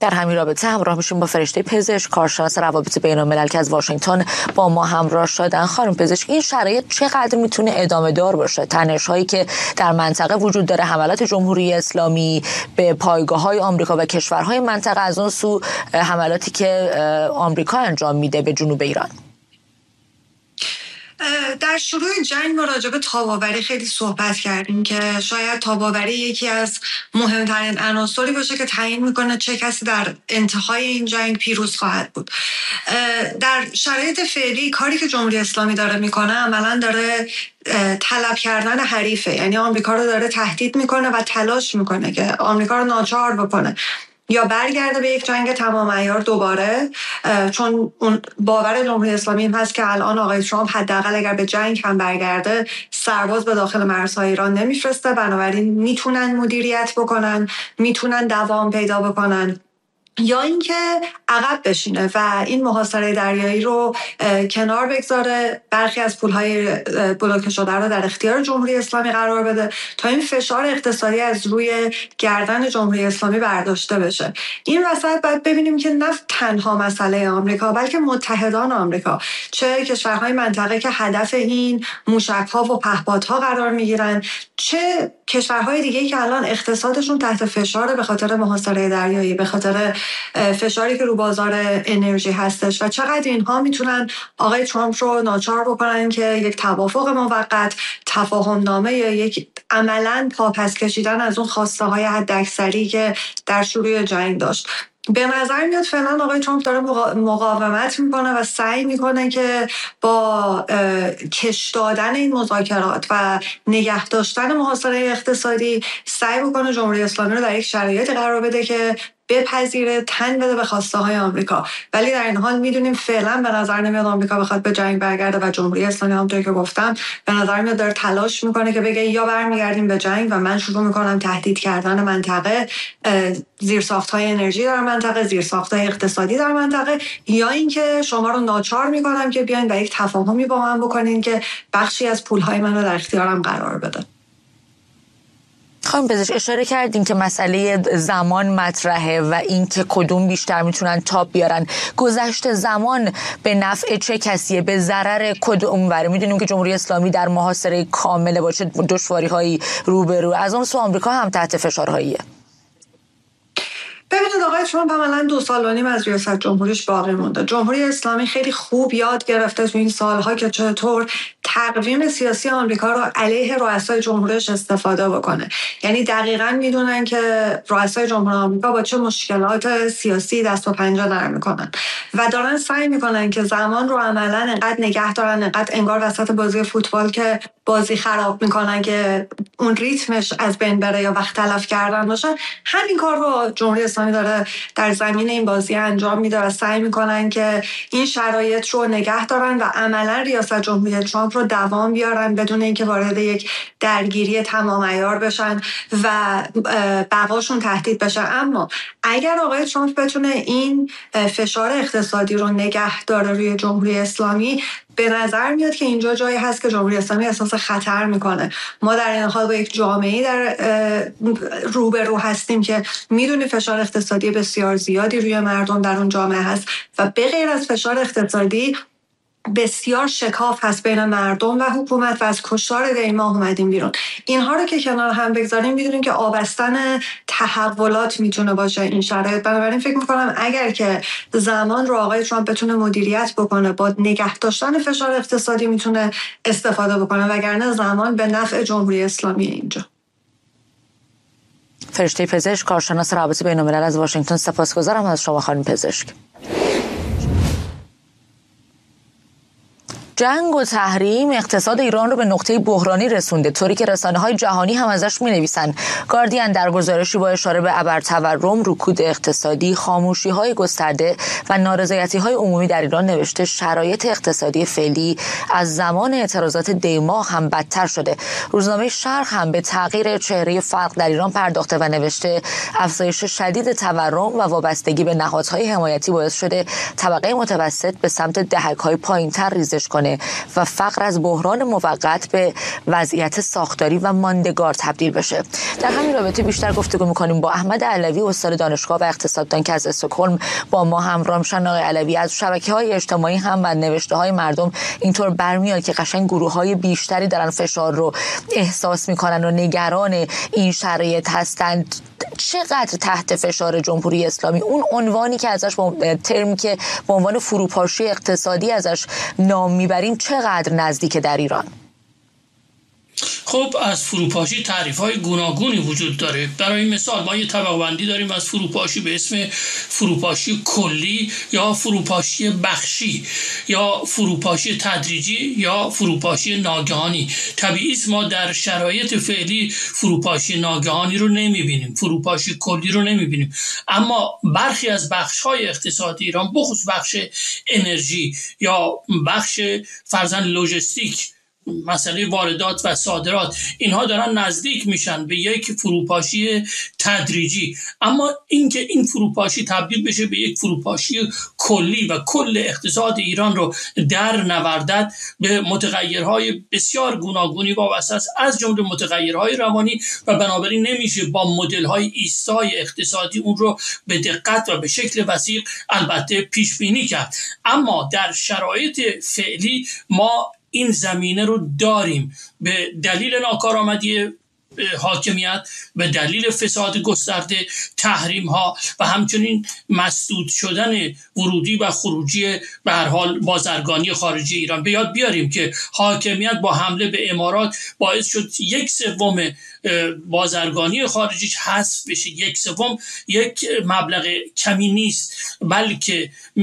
در همین رابطه همراه میشیم با فرشته پزشک، کارشناس روابط بین‌الملل که از واشنگتن با ما همراه شدن. خانم پزشک، این شرایط چقدر میتونه ادامه دار باشه؟ تنش‌هایی که در منطقه وجود داره، حملات جمهوری اسلامی به پایگاه‌های آمریکا و کشورهای منطقه، از اون سو حملاتی که آمریکا انجام میده به جنوب ایران. در شروع جنگ ما راجع به تاب‌آوری خیلی صحبت کردیم که شاید تاب‌آوری یکی از مهمترین عناصری باشه که تعیین میکنه چه کسی در انتهای این جنگ پیروز خواهد بود. در شرایط فعلی کاری که جمهوری اسلامی داره میکنه عملاً داره طلب کردن حریفه، یعنی آمریکا رو داره تهدید میکنه و تلاش میکنه که آمریکا رو ناچار بکنه یا برگرده به یک جنگ تمام عیار دوباره، چون اون باور جمهوری اسلامی این هست که الان آقای ترامپ حداقل اگر به جنگ هم برگرده سرباز به داخل مرزهای ایران نمیفرسته، بنابراین میتونن مدیریت بکنن، میتونن دوام پیدا بکنن یا اینکه عقب بشینه و این محاصره دریایی رو کنار بگذاره، برخی از پولهای بلوکه شده رو در اختیار جمهوری اسلامی قرار بده تا این فشار اقتصادی از روی گردن جمهوری اسلامی برداشته بشه. این وسط باید ببینیم که نه تنها مسئله آمریکا بلکه متحدان آمریکا، چه کشورهای منطقه که هدف این موشک‌ها و پهپادها قرار میگیرن، چه کشورهای دیگه‌ای که الان اقتصادشون تحت فشاره به خاطر محاصره دریایی، به خاطر فشاری که رو بازار انرژی هستش و چقدر اینها میتونن آقای ترامپ رو ناچار بکنن که یک توافق موقت، تفاهم نامه یا یک عملاً پاپس کشیدن از اون خواسته های حداکثری که در شروع جنگ داشت. به نظر میاد فعلا آقای ترامپ داره مقاومت میکنه و سعی میکنه که با کش دادن این مذاکرات و نگه داشتن محاصره اقتصادی سعی بکنه جمهوری اسلامی رو در یک شرایطی قرار بده که بپذیره، تن بده به خواسته های آمریکا. ولی در این حال میدونیم فعلا به نظر نمیاد آمریکا بخواد به جنگ برگرده و جمهوری اسلامی همونطور که گفتم به نظر میاد داره تلاش میکنه که بگه یا برمیگردیم به جنگ و من شروع میکنم تهدید کردن منطقه، زیرساخت‌های انرژی در منطقه، زیرساخت‌های اقتصادی در منطقه، یا اینکه شما رو ناچار میکنم که بیاین و یک تفاهمی با من بکنین که بخشی از پولهای من رو در اختیارم قرار بده. خانم پزشک، اشاره کردین که مسئله زمان مطرحه و این که کدوم بیشتر میتونن تاپ بیارن. گذشت زمان به نفع چه کسیه، به ضرر کدوم وره؟ میدونیم که جمهوری اسلامی در محاصره کامله باشه دشواری‌هایی روبرو، از اون سو آمریکا هم تحت فشارهاییه. ببینید آقای ترامپ عملاً 2.5 سال از ریاست جمهوریش باقی مونده. جمهوری اسلامی خیلی خوب یاد گرفته تو این سالها که چطور تقویم سیاسی آمریکا رو علیه رؤسای جمهوریش استفاده بکنه. یعنی دقیقاً میدونن که رؤسای جمهوری آمریکا با چه مشکلات سیاسی دست و پنجه نرم میکنن و دارن سعی میکنن که زمان رو عملاً انقدر نگه دارن، انقدر انگار وسط بازی فوتبال که بازی خراب میکنن که اون ریتمش از بین بره یا وقت تلف کردن باشه. همین کار رو جمهوری اسلامی داره در زمین این بازی انجام میده و سعی میکنن که این شرایط رو نگه دارن و عملا ریاست جمهوری ترامپ رو دوام بیارن بدون اینکه وارد یک درگیری تمام عیار بشن و بقاشون تهدید بشه. اما اگر آقای ترامپ بتونه این فشار اقتصادی رو نگه داره روی جمهوری اسلامی، به نظر میاد که اینجا جایی هست که جمهوری اسلامی احساس خطر میکنه. ما در این حال با یک جامعه‌ای در روبرو هستیم که میدونی فشار اقتصادی بسیار زیادی روی مردم در اون جامعه هست و به غیر از فشار اقتصادی بسیار شکاف هست بین مردم و حکومت و از کشتار دیما اومدیم بیرون. اینها رو که کنار هم بگذاریم میدونیم که آبستن تحولات میتونه باشه این شرایط. بنابراین فکر میکنم اگر که زمان رو آقای ترامپ بتونه مدیریت بکنه، با نگه داشتن فشار اقتصادی میتونه استفاده بکنه، وگرنه زمان به نفع جمهوری اسلامی اینجا. فرشته پزشک، کارشناس روابط بین‌الملل از واشنگتن، سپاسگزارم از شما خانم پزشک. جنگ و تحریم اقتصاد ایران رو به نقطه بحرانی رسونده، طوری که رسانه‌های جهانی هم ازش می‌نویسن. گاردین در گزارشی با اشاره به ابرتورم، رکود اقتصادی، خاموشی‌های گسترده و نارضایتی‌های عمومی در ایران نوشته شرایط اقتصادی فعلی از زمان اعتراضات دی‌ماه هم بدتر شده. روزنامه شرق هم به تغییر چهره فقر در ایران پرداخته و نوشته افزایش شدید تورم و وابستگی به نهادهای حمایتی باعث شده طبقه متوسط به سمت دهک‌های پایین‌تر ریزش کنه کنه و فقر از بحران موقت به وضعیت ساختاری و ماندگار تبدیل بشه. در همین رابطه بیشتر گفتگو می‌کنیم با احمد علوی، استاد دانشگاه و اقتصاددان که از استکهلم با ما همراه میشن. آقای علوی، از شبکه‌های اجتماعی هم و نوشته‌های مردم اینطور برمیاد که قشنگ گروه‌های بیشتری دارن فشار رو احساس می‌کنن و نگران این شرایط هستند. چقدر تحت فشار جمهوری اسلامی اون عنوانی که ازش ترمی که به عنوان فروپاشی اقتصادی ازش نام میبریم چقدر نزدیک در ایران؟ خب از فروپاشی تعریف‌های گوناگونی وجود داره. برای مثال ما یه طبقه بندی داریم از فروپاشی به اسم فروپاشی کلی یا فروپاشی بخشی یا فروپاشی تدریجی یا فروپاشی ناگهانی. طبیعی است ما در شرایط فعلی فروپاشی ناگهانی رو نمی‌بینیم، فروپاشی کلی رو نمی‌بینیم، اما برخی از بخش‌های اقتصادی ایران بخصوص بخش انرژی یا بخش فرضاً لوجستیک، مسئله واردات و صادرات، اینها دارن نزدیک میشن به یک فروپاشی تدریجی. اما اینکه این فروپاشی تبدیل بشه به یک فروپاشی کلی و کل اقتصاد ایران رو در نوردد به متغیرهای بسیار گوناگونی وابسته است، از جمله متغیرهای روانی، و بنابراین نمیشه با مدل‌های ایستای اقتصادی اون رو به دقت و به شکل وثیق البته پیش بینی کرد. اما در شرایط فعلی ما این زمینه رو داریم به دلیل ناکارآمدی حاکمیت، به دلیل فساد گسترده، تحریم ها و همچنین مسدود شدن ورودی و خروجی به هر حال بازرگانی خارجی ایران. به یاد بیاریم که حاکمیت با حمله به امارات باعث شد 1/3 بازرگانی خارجیش حذف بشه. 1/3 یک مبلغ کمی نیست، بلکه